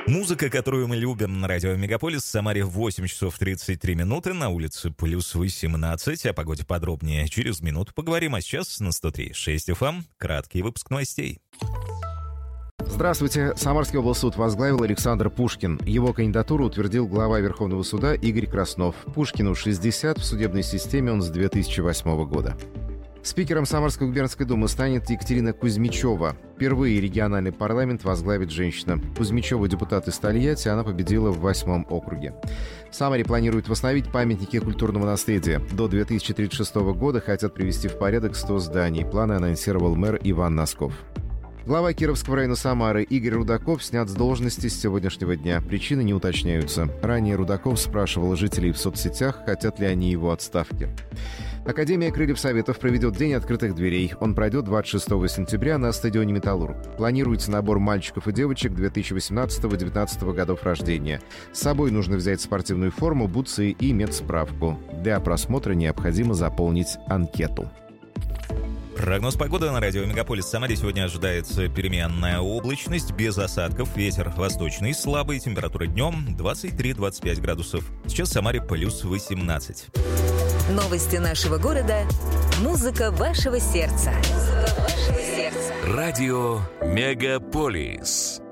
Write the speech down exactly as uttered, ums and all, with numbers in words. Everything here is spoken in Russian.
Музыка, которую мы любим на радио Мегаполис. В Самаре восемь часов тридцать три минуты, на улице плюс восемнадцать. О погоде подробнее через минуту поговорим. А сейчас на сто три и шесть эф эм краткий выпуск новостей. Здравствуйте. Самарский облсуд возглавил Александр Пушкин. Его кандидатуру утвердил глава Верховного суда Игорь Краснов. Пушкину шестьдесят, в судебной системе он с две тысячи восьмого года. Спикером Самарской губернской думы станет Екатерина Кузьмичева. Впервые региональный парламент возглавит женщина. Кузьмичева депутат из Тольятти, она победила в восьмом округе. В Самаре планируют восстановить памятники культурного наследия. До две тысячи тридцать шестого года хотят привести в порядок сто зданий. Планы анонсировал мэр Иван Носков. Глава Кировского района Самары Игорь Рудаков снят с должности с сегодняшнего дня. Причины не уточняются. Ранее Рудаков спрашивал жителей в соцсетях, хотят ли они его отставки. Академия крыльев Советов проведет День открытых дверей. Он пройдет двадцать шестого сентября на стадионе «Металлург». Планируется набор мальчиков и девочек две тысячи восемнадцатого — две тысячи девятнадцатого годов рождения. С собой нужно взять спортивную форму, бутсы и медсправку. Для просмотра необходимо заполнить анкету. Прогноз погоды на радио Мегаполис. В Самаре сегодня ожидается переменная облачность, без осадков, ветер восточный, слабый, температура днем двадцать три — двадцать пять градусов. Сейчас в Самаре плюс восемнадцать. Новости нашего города. Музыка вашего сердца. Музыка вашего сердца. Радио Мегаполис.